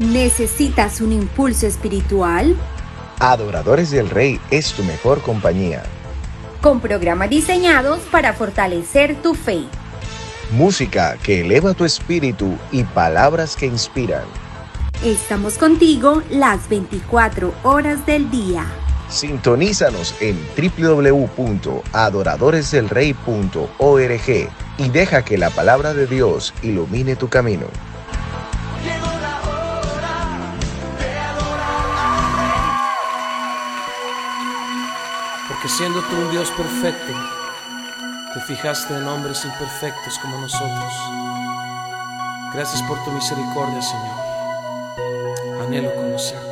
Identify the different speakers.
Speaker 1: ¿Necesitas un impulso espiritual?
Speaker 2: Adoradores del Rey es tu mejor compañía.
Speaker 1: Con programas diseñados para fortalecer tu fe.
Speaker 2: Música que eleva tu espíritu y palabras que inspiran.
Speaker 1: Estamos contigo las 24 horas del día.
Speaker 2: Sintonízanos en www.adoradoresdelrey.org y deja que la palabra de Dios ilumine tu camino.
Speaker 3: Porque siendo tú un Dios perfecto, te fijaste en hombres imperfectos como nosotros. Gracias por tu misericordia, Señor. Anhelo conocerte.